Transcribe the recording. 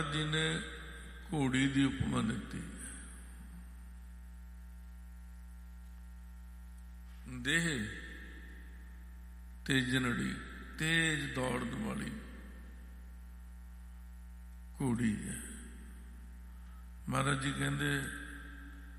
ਜੀ ਨੇ ਘੋੜੀ ਦੀ ਉਪਮਾ ਦਿੱਤੀ। ਦੇਹ ਤੇਜਨੜੀ, ਤੇਜ ਦੌੜਨ ਵਾਲੀ ਘੋੜੀ ਹੈ। ਮਹਾਰਾਜ ਜੀ ਕਹਿੰਦੇ